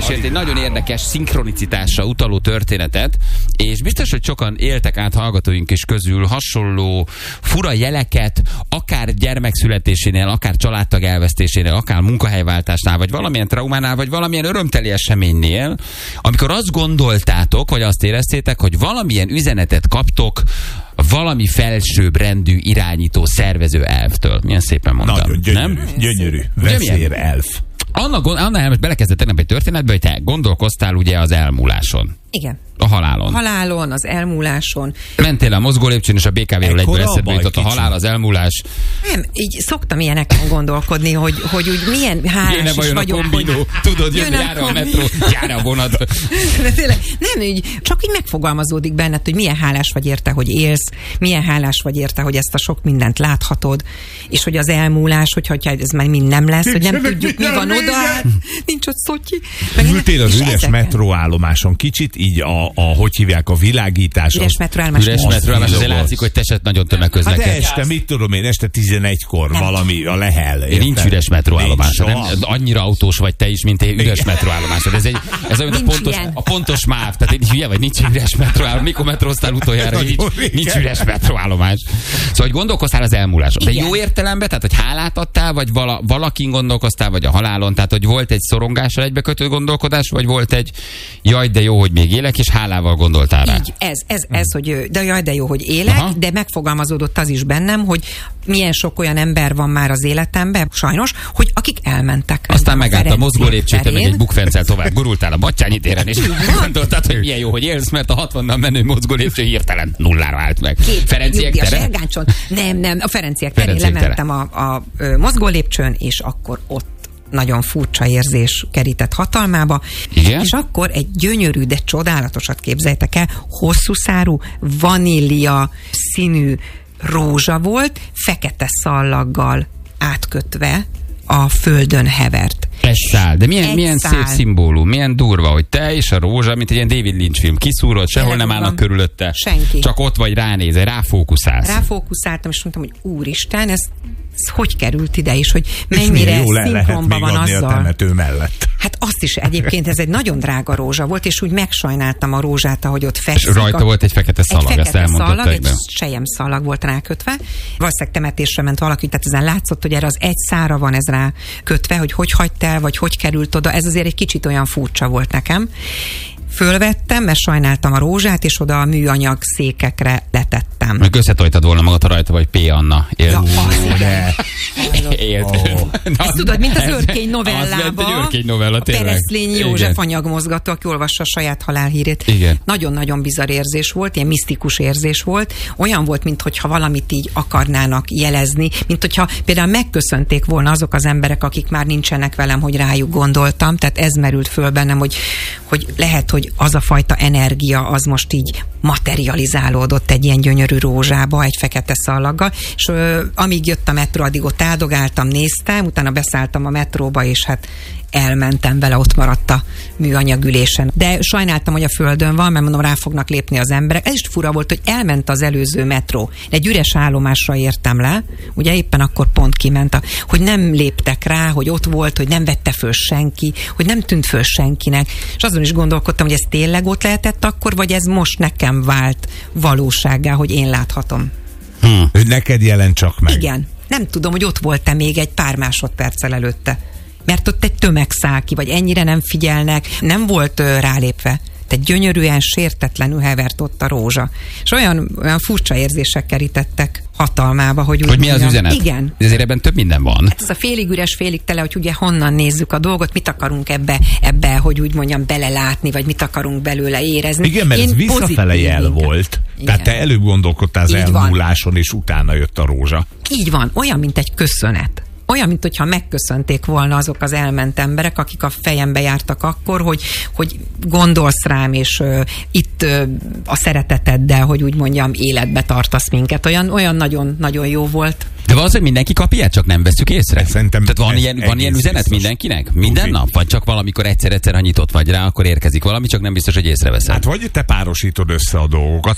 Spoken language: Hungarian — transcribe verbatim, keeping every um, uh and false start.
elmesélt egy nagyon érdekes szinkronicitásra utaló történetet, és biztos, hogy sokan éltek át hallgatóink is közül hasonló fura jeleket, akár gyermekszületésénél, akár családtag elvesztésénél, akár munkahelyváltásnál, vagy valamilyen traumánál, vagy valamilyen örömteli eseménynél, amikor azt gondoltátok, vagy azt éreztétek, hogy valamilyen üzenetet kaptok valami felsőbbrendű irányító szervező elftől. Milyen szépen mondtam. Nagyon gyönyörű, nem? gyönyörű. Vezér elf. Anna, Anna elmes belekezdett tegnap egy történetbe, hogy te gondolkoztál ugye az elmúláson. Igen. A halálon. Halálon, az elmúláson. Mentél a mozgólépcsőn, és a bé ká vé-ről egyből eszedbe jutott a halál, az elmúlás. Nem, így szoktam ilyeneken gondolkodni, hogy, hogy úgy milyen hálás is vagyok. A kombinó, hogy tudod, jön, jár a metró, jár a vonat. De tényleg, nem, így, csak így megfogalmazódik benned, hogy milyen hálás vagy érte, hogy élsz, milyen hálás vagy érte, hogy ezt a sok mindent láthatod, és hogy az elmúlás, hogyha ez már mind nem lesz, hogy nem tudjuk, mi van oda, nincs ott Szotyi. Ültél az üres metróállomáson kicsit, így a a, hogy hívják, a világítás. Üres metróállomás. Üres metróállomás, azért látszik, hogy te se nagyon tömegközlekedsz. Hát este, mit tudom én, este tizenegykor nem. Valami a Lehel. Értem? Nincs üres metróállomás. Annyira autós vagy te is, mint egy üres metróállomás. Ez, egy, ez olyan a pontos, a pontos máv. Tehát egy hülye vagy, nincs üres metróállomás. Mikor metróztál utoljára, nincs, nincs üres metróállomás. Szóval, hogy gondolkoztál az elmúláson. De jó értelemben, tehát, hogy hálát adtál, vagy vala, valakin gondolkoztál, vagy a halálon. Tehát, hogy volt egy szorongásra egybekötő gondolkodás, vagy volt egy jaj, de jó, hogy még élek, és hálával gondoltál rá. Így, ez, ez, ez, hogy de jaj, de jó, hogy élek, aha. De megfogalmazódott az is bennem, hogy milyen sok olyan ember van már az életemben, sajnos, hogy akik elmentek. Aztán megállt a mozgólépcsőt, meg egy bukfencel tovább gurultál a Batthyány téren, és gondoltad, hogy milyen jó, hogy élsz, mert a hatvannal menő mozgólépcső hirtelen nullára állt meg. Két Ferenciek tere? Nem, nem, a Ferenciek terén lementem a, a, a mozgólépcsőn, és akkor ott nagyon furcsa érzés kerített hatalmába. Igen? És akkor egy gyönyörű, de csodálatosat képzeljétek el, hosszú szárú, vanília színű rózsa volt, fekete szallaggal átkötve a földön hevert. Egy szál. De milyen, milyen szál. szép szimbólum, milyen durva, hogy te és a rózsa, mint egy ilyen David Lynch film. Kiszúrod, sehol nem állnak körülötte. Senki. Csak ott vagy, ránézel, ráfókuszálsz. Ráfókuszáltam, és mondtam, hogy úristen, ez, ez hogy került ide, és hogy mennyire szinkronban van azzal. A temető mellett. Hát azt is egyébként, ez egy nagyon drága rózsa volt, és úgy megsajnáltam a rózsát, ahogy ott fekszik. És rajta a... volt egy fekete szalag, egy ezt elmondtad szalag, egyben. egy sejem szalag volt rákötve. Valószínűleg temetésre ment valaki, tehát ezen látszott, hogy erre az egy szára van ez rá kötve, hogy hogy hagyt el, vagy hogy került oda. Ez azért egy kicsit olyan furcsa volt nekem. Fölvettem, mert sajnáltam a rózsát, és oda a műanyag székekre letettem. Meg összetojtad volna magad, ha rajta vagy P. Anna. Élt. Ja, de... Élt. Oh. Ezt tudod, mint az őrkény novellában. Az egy őrkény novella, tényleg. Pereszlényi József anyagmozgató, aki olvassa a saját halálhírét. Igen. Nagyon-nagyon bizarr érzés volt, ilyen misztikus érzés volt. Olyan volt, mintha valamit így akarnának jelezni, mint hogyha például megköszönték volna azok az emberek, akik már nincsenek velem, hogy rájuk gondoltam. Tehát ez merült föl bennem, hogy, hogy lehet, hogy az a fajta energia az most így materializálódott egy ilyen gyönyörű rózsába, egy fekete szallaggal, és ö, amíg jött a metró, addig ott áldogáltam, néztem, utána beszálltam a metróba, és hát elmentem vele, ott maradt a műanyagülésen. De sajnáltam, hogy a földön van, mert mondom, rá fognak lépni az emberek. Ez is fura volt, hogy elment az előző metró. Egy üres állomásra értem le, ugye éppen akkor pont kiment, a, hogy nem léptek rá, hogy ott volt, hogy nem vette föl senki, hogy nem tűnt föl senkinek. És azon is gondolkodtam, hogy ez tényleg ott lehetett akkor, vagy ez most nekem vált valósággá, hogy én láthatom. Hmm. Hogy neked jelent csak meg. Igen. Nem tudom, hogy ott volt-e még egy pár másodperccel előtte. Mert ott egy tömeg száll ki, vagy ennyire nem figyelnek, nem volt ö, rálépve. Tehát gyönyörűen, sértetlenül hevert ott a rózsa. És olyan, olyan furcsa érzések kerítettek hatalmába, hogy úgy Hogy mi mondjam, az üzenet? Igen. Ezért ebben több minden van. Hát ez a félig üres, félig tele, hogy ugye honnan nézzük a dolgot, mit akarunk ebbe, ebbe, hogy úgy mondjam, belelátni, vagy mit akarunk belőle érezni. Igen, mert Én ez visszafele jel inkább. volt. Igen. Tehát te előbb gondolkodtál az elmúláson, és utána jött a rózsa. Így van, olyan, mint egy köszönet. Olyan, mint hogyha megköszönték volna azok az elment emberek, akik a fejembe jártak akkor, hogy, hogy gondolsz rám, és uh, itt uh, a szereteteddel, hogy úgy mondjam, életbe tartasz minket. Olyan, olyan nagyon, nagyon jó volt. De valószínűleg mindenki kap ilyet, csak nem veszük észre. Szerintem Tehát van ilyen, van ilyen üzenet biztos mindenkinek? Minden Ufi. nap? Vagy csak valamikor egyszer-egyszer, ha nyitott vagy rá, akkor érkezik valami, csak nem biztos, hogy észreveszed. Hát vagy te párosítod össze a dolgokat.